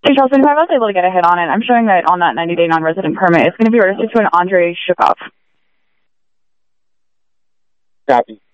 Hey, Charleston, if I was able to get a hit on it, I'm showing that on that 90-day non-resident permit, it's going to be registered to an Andrei Shukov. Copy.